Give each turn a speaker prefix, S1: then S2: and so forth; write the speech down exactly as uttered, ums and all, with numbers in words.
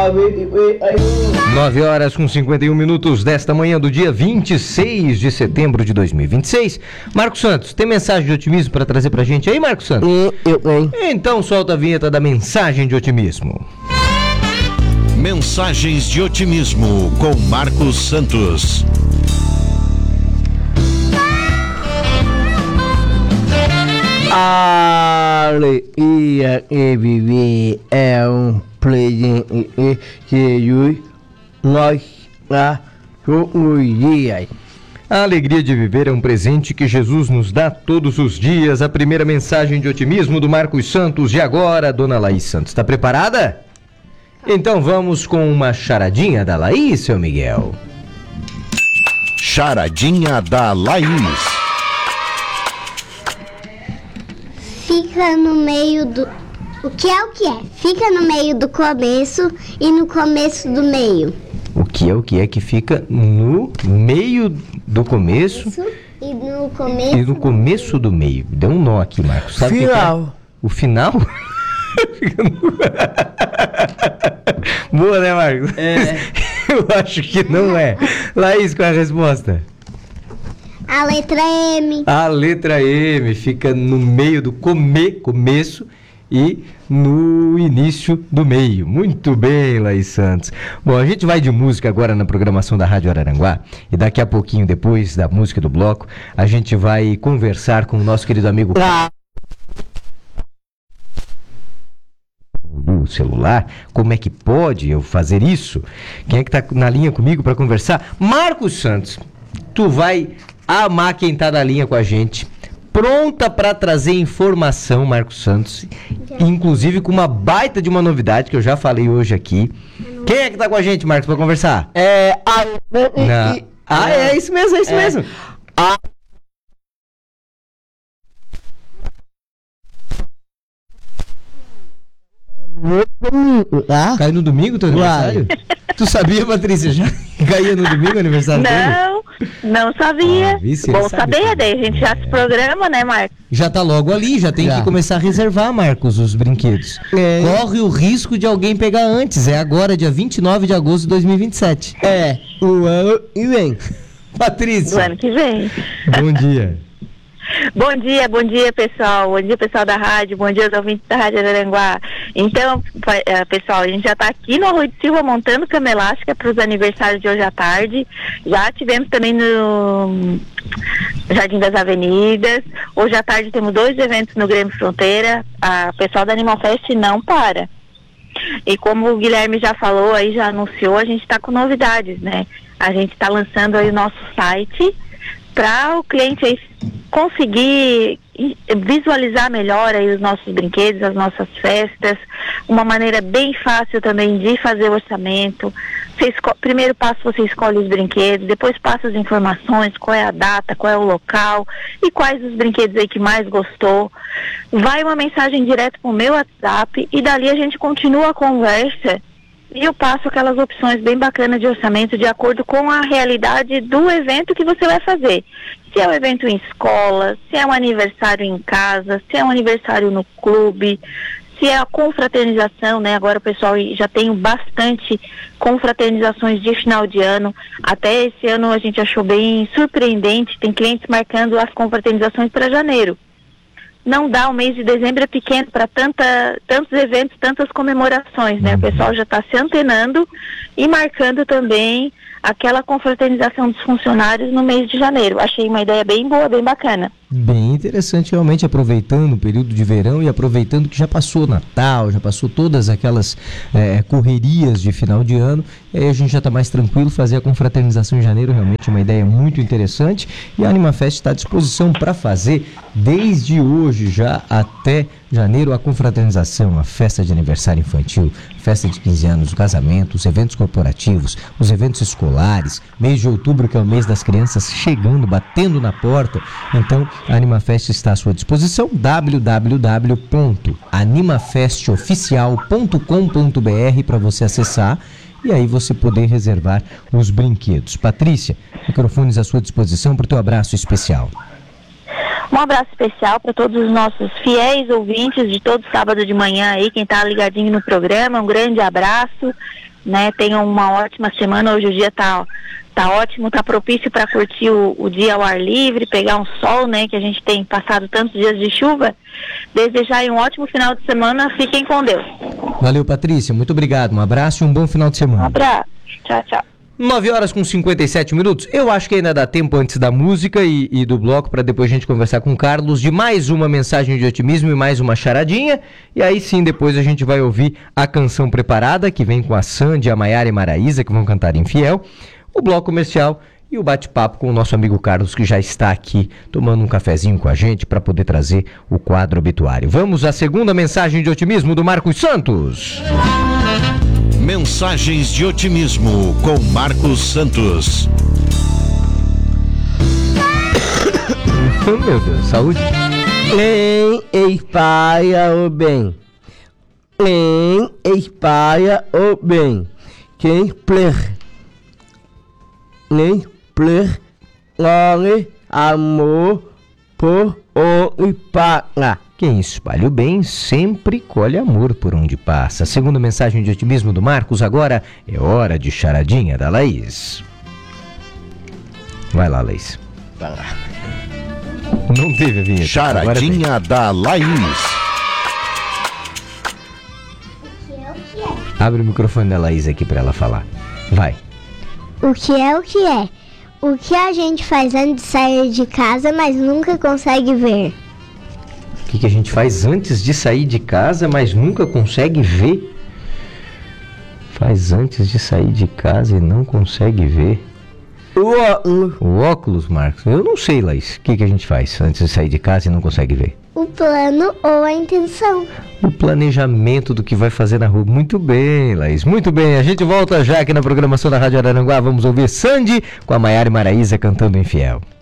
S1: nove horas com cinquenta e um minutos desta manhã do dia vinte e seis de setembro de dois mil e vinte e seis. Marcos Santos, tem mensagem de otimismo para trazer pra gente aí, Marcos Santos?
S2: Eu, eu tenho.
S1: Então solta a vinheta da mensagem de otimismo.
S3: Mensagens de otimismo com Marcos Santos.
S2: A alegria de viver é um presente que Jesus nos dá todos os dias.
S1: A alegria de viver é um presente que Jesus nos dá todos os dias. A primeira mensagem de otimismo do Marcos Santos de agora, dona Laís Santos. Está preparada? Então vamos com uma charadinha da Laís, seu Miguel.
S3: Charadinha da Laís.
S4: Fica no meio do... O que é o que é? Fica no meio do começo e no começo do meio.
S1: O que é o que é que fica no meio do começo
S4: Isso, e no começo...
S1: e no começo do meio. Deu um nó aqui, Marcos. Sabe o que
S2: Final.
S1: que é? O final? Boa, né, Marcos?
S2: É.
S1: Eu acho que não é. Laís, qual é a resposta?
S4: A letra M.
S1: A letra M fica no meio do come, começo e no início do meio. Muito bem, Laís Santos. Bom, a gente vai de música agora na programação da Rádio Araranguá e daqui a pouquinho, depois da música do bloco, a gente vai conversar com o nosso querido amigo... O celular, como é que pode eu fazer isso? Quem é que tá na linha comigo para conversar? Marcos Santos, tu vai amar quem tá na linha com a gente, pronta para trazer informação, Marcos Santos, inclusive com uma baita de uma novidade que eu já falei hoje aqui. Quem é que tá com a gente, Marcos, para conversar?
S2: É a...
S1: Não. Ah, é isso mesmo, é isso
S2: É.
S1: mesmo.
S2: a... Tá?
S1: Cai no domingo teu
S2: Vai.
S1: aniversário? Tu sabia, Patrícia, já caía no domingo o aniversário dele?
S5: Não, não sabia.
S1: Ah, vice, ele
S5: Bom
S1: sabe
S5: saber,
S1: tudo.
S5: daí a gente já se programa, né, Marcos?
S1: Já tá logo ali, já tem
S2: Já.
S1: que começar a reservar, Marcos, os brinquedos.
S2: É.
S1: Corre o risco de alguém pegar antes, é agora, dia vinte e nove de agosto de dois mil e vinte e sete.
S2: É, o ano e vem.
S5: Do
S1: Patrícia,
S5: ano que vem.
S1: bom dia.
S5: Bom dia, bom dia, pessoal. Bom dia, pessoal da rádio. Bom dia aos ouvintes da Rádio Araranguá. Então, pa- eh, pessoal, a gente já está aqui no Arroio de Silva montando cama elástica para os aniversários de hoje à tarde. Já tivemos também no Jardim das Avenidas. Hoje à tarde temos dois eventos no Grêmio Fronteira. A pessoal da Animal Fest não para. E como o Guilherme já falou, aí já anunciou, a gente está com novidades, né? A gente está lançando aí o nosso site para o cliente aí conseguir visualizar melhor aí os nossos brinquedos, as nossas festas, uma maneira bem fácil também de fazer o orçamento. Você esco- primeiro passo você escolhe os brinquedos, depois passa as informações, qual é a data, qual é o local e quais os brinquedos aí que mais gostou. Vai uma mensagem direto pro meu WhatsApp e dali a gente continua a conversa e eu passo aquelas opções bem bacanas de orçamento de acordo com a realidade do evento que você vai fazer. Se é um evento em escola, se é um aniversário em casa, se é um aniversário no clube, se é a confraternização, né? Agora o pessoal já tem bastante confraternizações de final de ano. Até esse ano a gente achou bem surpreendente, tem clientes marcando as confraternizações para janeiro. Não dá, o mês de dezembro é pequeno para tanta, tantos eventos, tantas comemorações, né? O pessoal já está se antenando e marcando também aquela confraternização dos funcionários no mês de janeiro. Achei uma ideia bem boa, bem bacana.
S1: Bem interessante, realmente, aproveitando o período de verão e aproveitando que já passou Natal, já passou todas aquelas é, correrias de final de ano, e aí a gente já está mais tranquilo, fazer a confraternização em janeiro, realmente uma ideia muito interessante, e a Animafest está à disposição para fazer desde hoje já até janeiro a confraternização, a festa de aniversário infantil, festa de quinze anos, o casamento, os eventos corporativos, os eventos escolares, mês de outubro que é o mês das crianças chegando, batendo na porta. Então a Animafest está à sua disposição, w w w ponto animafest oficial ponto com ponto b r para você acessar e aí você poder reservar os brinquedos. Patrícia, microfones à sua disposição para o teu abraço especial.
S5: Um abraço especial para todos os nossos fiéis ouvintes de todo sábado de manhã aí, quem está ligadinho no programa, um grande abraço. né? Tenham uma ótima semana. Hoje o dia tá, tá ótimo, tá propício para curtir o, o dia ao ar livre, pegar um sol, né? Que a gente tem passado tantos dias de chuva. Desejar aí um ótimo final de semana. Fiquem com Deus.
S1: Valeu, Patrícia. Muito obrigado. Um abraço e um bom final de semana.
S5: Um abraço. Tchau, tchau.
S1: nove horas com cinquenta e sete minutos. Eu acho que ainda dá tempo antes da música e, e do bloco para depois a gente conversar com o Carlos de mais uma mensagem de otimismo e mais uma charadinha. E aí sim, depois a gente vai ouvir a canção preparada, que vem com a Sandy, a Maiara e a Maraísa, que vão cantar Infiel, o bloco comercial e o bate-papo com o nosso amigo Carlos, que já está aqui tomando um cafezinho com a gente para poder trazer o quadro obituário. Vamos à segunda mensagem de otimismo do Marcos Santos.
S3: Mensagens de otimismo com Marcos Santos.
S1: Oh, meu Deus, saúde.
S2: Quem espalha o bem? Quem espalha o bem? Quem pler? Quem pler? Olhe amor por onde passa.
S1: Quem espalha o bem sempre colhe amor por onde passa. Segunda mensagem de otimismo do Marcos, agora é hora de charadinha da Laís. Vai lá, Laís.
S2: Vai lá.
S1: Não teve a vinheta.
S3: Charadinha da Laís.
S1: Abre o microfone da Laís aqui para ela falar. Vai.
S4: O que é o que é? O que a gente faz antes de sair de casa, mas nunca consegue ver?
S1: O que, que a gente faz antes de sair de casa, mas nunca consegue ver? Faz antes de sair de casa e não consegue ver?
S2: O óculos.
S1: O óculos, Marcos? Eu não sei, Laís. O que, que a gente faz antes de sair de casa e não consegue ver?
S4: O plano ou a intenção.
S1: O planejamento do que vai fazer na rua. Muito bem, Laís. Muito bem. A gente volta já aqui na programação da Rádio Araranguá. Vamos ouvir Sandy com a Maiara e Maraísa cantando Infiel.